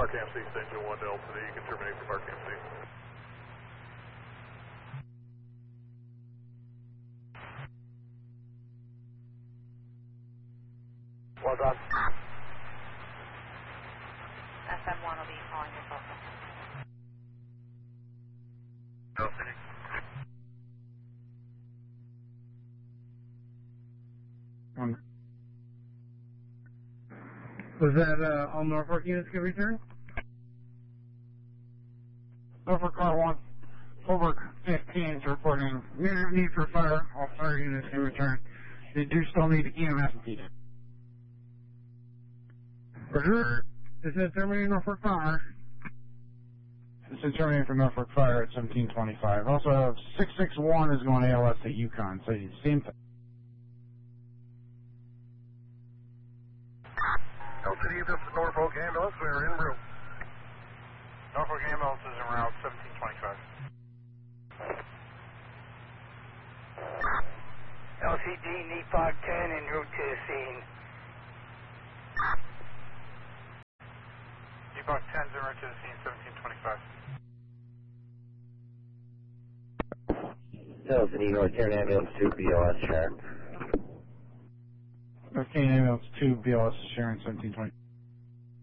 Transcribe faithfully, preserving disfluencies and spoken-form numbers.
Park A M C, Station one Delta, you can terminate for Park A M C. Well done. S M one will be calling your phone. Delta. Um, was that uh, all Norfolk units can return? Norfolk Car one, Holbrook fifteen is reporting near need for fire. All fire units can return. They do still need E M S impeded. Roger. This is terminating Norfolk Fire. This is terminating from Norfolk Fire at seventeen twenty-five. Also, six six one is going A L S to Yukon, so same thing. Delta, this is Norfolk Ambulance, we're en route. Norfolk Ambulance is en route, seventeen twenty-five. L C D, Nepog ten, en route to the scene. Nepog ten is en route to the scene, seventeen twenty-five. Delta, North Terran Ambulance two, B L S Sharon. fifteen ambulance two, B L S Sharon, seventeen twenty.